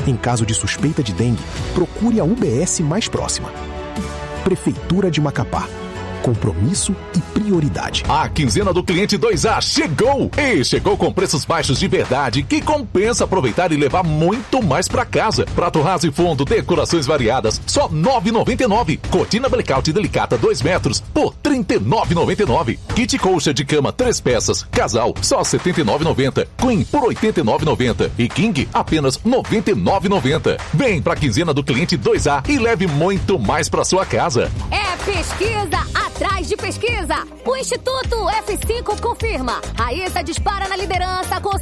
Em caso de suspeita de dengue, procure a UBS mais próxima. Prefeitura de Macapá. Compromisso e prioridade. A quinzena do cliente 2A chegou! E chegou com preços baixos de verdade que compensa aproveitar e levar muito mais pra casa. Prato raso e fundo, decorações variadas, só R$ 9,99. Cortina blackout delicata 2 metros por R$ 39,99. Kit colcha de cama 3 peças, casal, só R$ 79,90. Queen por R$ 89,90. E King apenas R$ 99,90. Vem pra quinzena do cliente 2A e leve muito mais pra sua casa. É pesquisa atrás de pesquisa. O Instituto F5 confirma. Raíssa dispara na liderança com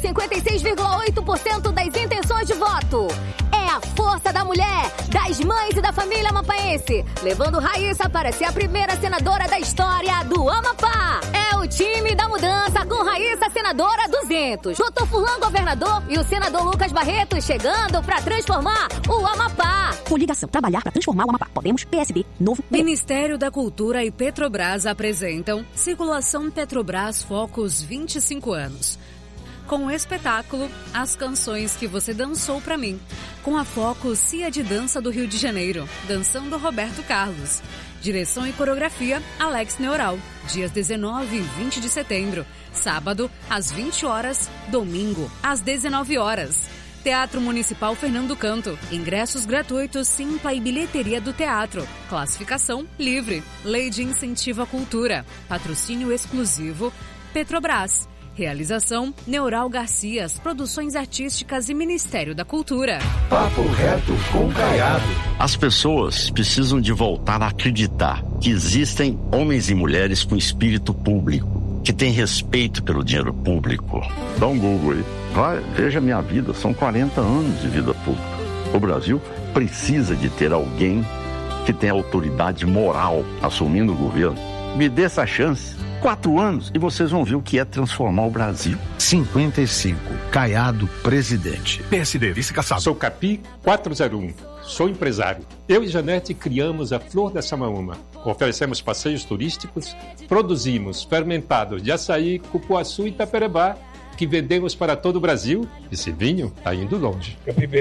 56,8% das intenções de voto. É a força da mulher, das mães e da família amapaense, levando Raíssa para ser a primeira senadora da história do Amapá. É o time da mudança com Raíssa, senadora 200. Dr. Furlan, governador, e o senador Lucas Barreto chegando para transformar o Amapá. Coligação, trabalhar para transformar o Amapá. Podemos, PSD, Novo. Ministério da Cultura e Petrobras apresentam Circulação Petrobras Focus 25 anos. Com o espetáculo As Canções que Você Dançou Pra Mim, com a Focus Cia de Dança do Rio de Janeiro, dançando Roberto Carlos. Direção e coreografia Alex Neural, dias 19 e 20 de setembro, sábado às 20 horas, domingo às 19 horas. Teatro Municipal Fernando Canto. Ingressos gratuitos, Simpla e bilheteria do teatro. Classificação livre. Lei de Incentivo à Cultura. Patrocínio exclusivo Petrobras. Realização Neural Garcias, Produções Artísticas e Ministério da Cultura. Papo reto com Caiado. As pessoas precisam de voltar a acreditar que existem homens e mulheres com espírito público, que têm respeito pelo dinheiro público. Dá um Google aí. Vai, veja minha vida, são 40 anos de vida pública. O Brasil precisa de ter alguém que tenha autoridade moral assumindo o governo. Me dê essa chance. 4 anos e vocês vão ver o que é transformar o Brasil. 55, Caiado, presidente. PSD, vice-caçado. Sou Capi 401, sou empresário. Eu e Janete criamos a Flor da Samaúma. Oferecemos passeios turísticos, produzimos fermentados de açaí, cupuaçu e taperebá, que vendemos para todo o Brasil. Esse vinho está indo longe.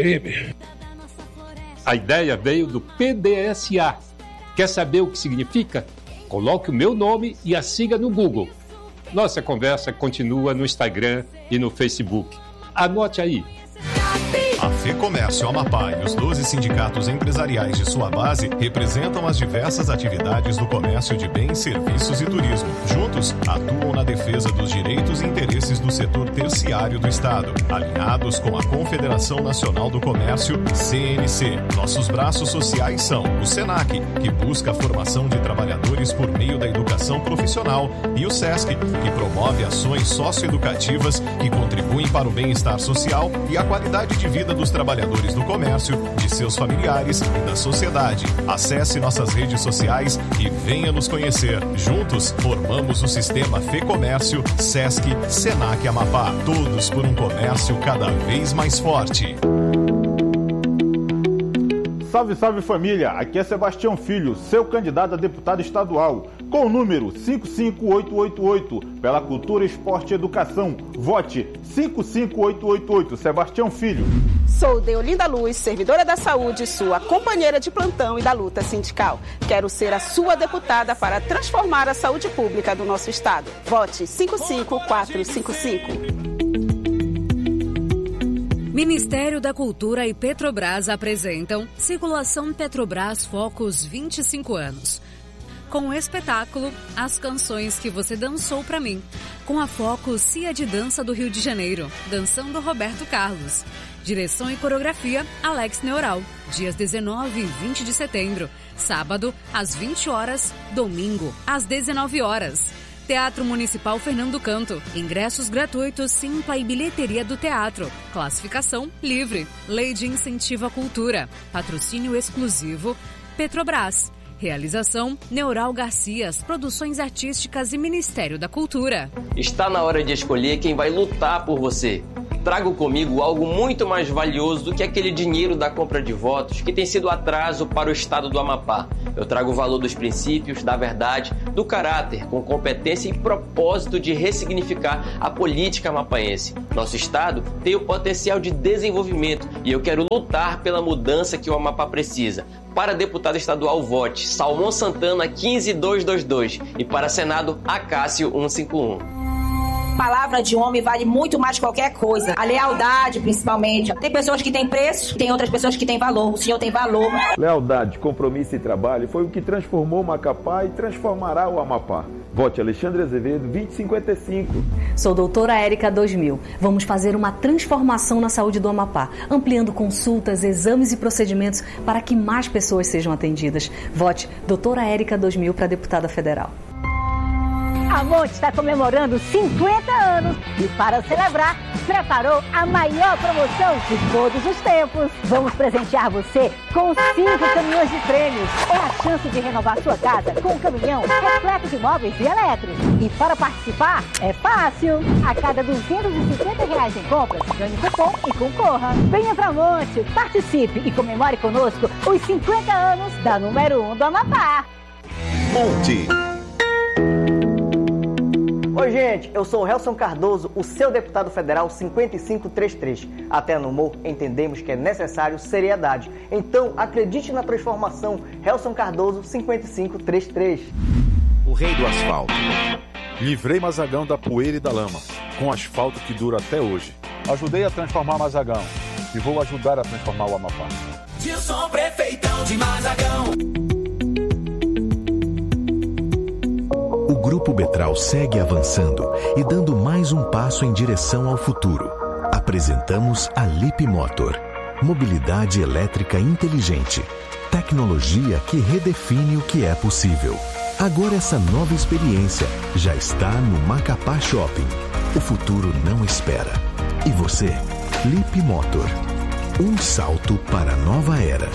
A ideia veio do PDSA. Quer saber o que significa? Coloque o meu nome e a siga no Google. Nossa conversa continua no Instagram e no Facebook. Anote aí. A FEComércio Amapá e os 12 sindicatos empresariais de sua base representam as diversas atividades do comércio de bens, serviços e turismo. Juntos, atuam na defesa dos direitos e interesses do setor terciário do Estado, alinhados com a Confederação Nacional do Comércio, CNC. Nossos braços sociais são o SENAC, que busca a formação de trabalhadores por meio da educação profissional, e o SESC, que promove ações socioeducativas que contribuem para o bem-estar social e a qualidade de vida dos trabalhadores do comércio, de seus familiares e da sociedade. Acesse nossas redes sociais e venha nos conhecer. Juntos, formamos o sistema FEComércio, SESC, SENAC Amapá. Todos por um comércio cada vez mais forte. Salve, salve família, aqui é Sebastião Filho, seu candidato a deputado estadual, com o número 55888, pela Cultura, Esporte e Educação. Vote 55888, Sebastião Filho. Sou Deolinda Luz, servidora da saúde, sua companheira de plantão e da luta sindical. Quero ser a sua deputada para transformar a saúde pública do nosso estado. Vote 55455. Ministério da Cultura e Petrobras apresentam Circulação Petrobras Focus 25 anos. Com o espetáculo As Canções que Você Dançou Pra Mim, com a Focus Cia de Dança do Rio de Janeiro, dançando Roberto Carlos. Direção e coreografia Alex Neural, dias 19 e 20 de setembro, sábado às 20 horas, domingo às 19 horas. Teatro Municipal Fernando Canto. Ingressos gratuitos, Simpla e bilheteria do teatro. Classificação livre. Lei de Incentivo à Cultura. Patrocínio exclusivo Petrobras. Realização Neural Garcias, Produções Artísticas e Ministério da Cultura. Está na hora de escolher quem vai lutar por você. trago comigo algo muito mais valioso do que aquele dinheiro da compra de votos que tem sido atraso para o estado do Amapá. Eu trago o valor dos princípios, da verdade, do caráter, com competência e propósito de ressignificar a política amapaense. Nosso estado tem o potencial de desenvolvimento e eu quero lutar pela mudança que o Amapá precisa. Para deputado estadual, vote Salmão Santana 15222 e para Senado, Acácio 151. Palavra de homem vale muito mais que qualquer coisa. A lealdade, principalmente. Tem pessoas que têm preço, tem outras pessoas que têm valor. O senhor tem valor. Lealdade, compromisso e trabalho foi o que transformou Macapá e transformará o Amapá. Vote Alexandre Azevedo 2055. Sou doutora Érica 2000. Vamos fazer uma transformação na saúde do Amapá, ampliando consultas, exames e procedimentos para que mais pessoas sejam atendidas. Vote doutora Érica 2000 para deputada federal. A Monte está comemorando 50 anos e, para celebrar, preparou a maior promoção de todos os tempos. Vamos presentear você com 5 caminhões de prêmios. É a chance de renovar sua casa com um caminhão repleto de móveis e elétricos. E para participar, é fácil. A cada R$250 em compras, ganhe cupom e concorra. Venha pra Monte, participe e comemore conosco os 50 anos da número 1 do Amapá. Monte. Oi, gente, eu sou o Helson Cardoso, o seu deputado federal 5533. Até no humor entendemos que é necessário seriedade. Então, acredite na transformação. Helson Cardoso 5533. O rei do asfalto. Livrei Mazagão da poeira e da lama, com asfalto que dura até hoje. Ajudei a transformar Mazagão e vou ajudar a transformar o Amapá. Gilson, prefeitão de Mazagão. O Grupo Betral segue avançando e dando mais um passo em direção ao futuro. Apresentamos a Lip Motor. Mobilidade elétrica inteligente. Tecnologia que redefine o que é possível. Agora essa nova experiência já está no Macapá Shopping. O futuro não espera. E você? Lip Motor. Um salto para a nova era.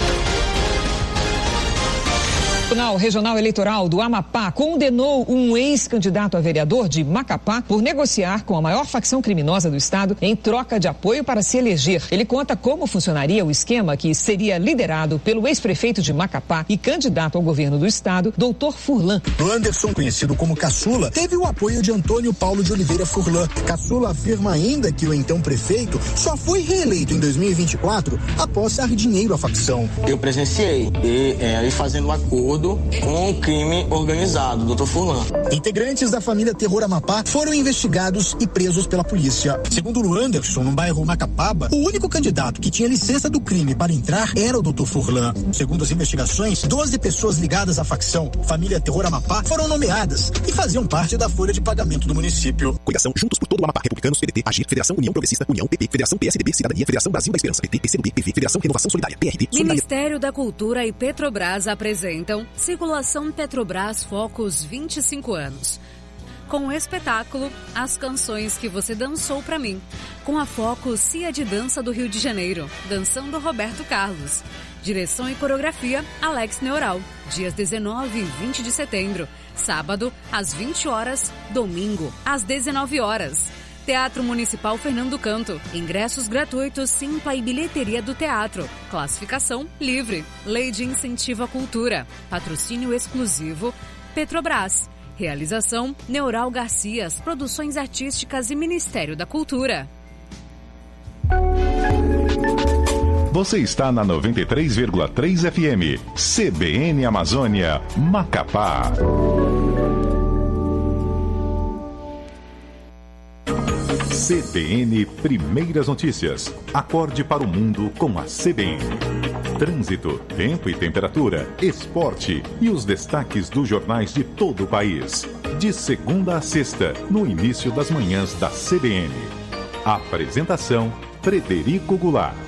O Tribunal Regional Eleitoral do Amapá condenou um ex-candidato a vereador de Macapá por negociar com a maior facção criminosa do estado em troca de apoio para se eleger. Ele conta como funcionaria o esquema que seria liderado pelo ex-prefeito de Macapá e candidato ao governo do estado, Dr. Furlan. Anderson, conhecido como Caçula, teve o apoio de Antônio Paulo de Oliveira Furlan. Caçula afirma ainda que o então prefeito só foi reeleito em 2024 após dar dinheiro à facção. Eu presenciei ele fazendo um acordo com o crime organizado, Dr. Furlan. Integrantes da família Terror Amapá foram investigados e presos pela polícia. Segundo o Anderson, no bairro Macapaba, o único candidato que tinha licença do crime para entrar era o Dr. Furlan. Segundo as investigações, 12 pessoas ligadas à facção família Terror Amapá foram nomeadas e faziam parte da folha de pagamento do município. Coligação Juntos por Todo o Amapá, Republicanos, PDT, AGIR, Federação União Progressista, União, PP, Federação PSDB, Cidadania, Federação Brasil da Esperança, PT, PCdoB, PV, Federação Renovação Solidária, PRD, Ministério da Cultura e Petrobras apresentam Circulação Petrobras Focus 25 anos. Com o espetáculo As Canções que Você Dançou Pra Mim, com a Focus Cia de Dança do Rio de Janeiro, dançando Roberto Carlos. Direção e coreografia Alex Neural, dias 19 e 20 de setembro, sábado às 20 horas, domingo às 19 horas. Teatro Municipal Fernando Canto. Ingressos gratuitos, Simpla e bilheteria do teatro. Classificação livre. Lei de Incentivo à Cultura. Patrocínio exclusivo Petrobras. Realização Neural Garcias, Produções Artísticas e Ministério da Cultura. Você está na 93,3 FM. CBN Amazônia, Macapá. CBN Primeiras Notícias. Acorde para o mundo com a CBN. Trânsito, tempo e temperatura, esporte e os destaques dos jornais de todo o país. De segunda a sexta, no início das manhãs da CBN. Apresentação, Frederico Goulart.